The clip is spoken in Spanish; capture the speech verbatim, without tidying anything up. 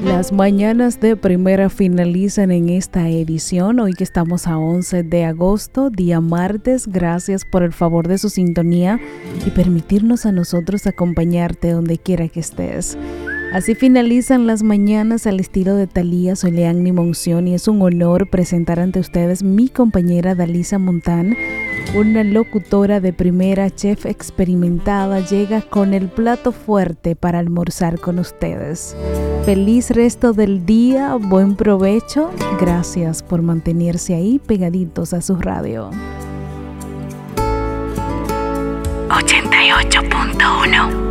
Las mañanas de primera finalizan en esta edición, hoy que estamos a once de agosto, día martes. Gracias por el favor de su sintonía y permitirnos a nosotros acompañarte donde quiera que estés. Así finalizan las mañanas al estilo de Thalía Soleán Monción, y es un honor presentar ante ustedes mi compañera Dalisa Montán, una locutora de primera, chef experimentada, llega con el plato fuerte para almorzar con ustedes. Feliz resto del día, buen provecho, gracias por mantenerse ahí pegaditos a su radio. ochenta y ocho punto uno